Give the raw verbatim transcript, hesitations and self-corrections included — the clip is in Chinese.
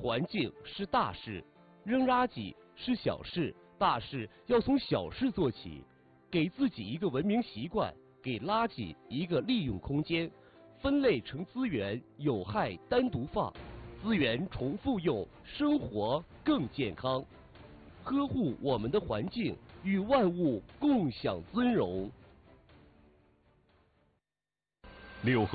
环境是大事，扔垃圾是小事，大事要从小事做起。给自己一个文明习惯，给垃圾一个利用空间，分类成资源，有害单独放，资源重复用，生活更健康。呵护我们的环境，与万物共享尊荣。 六合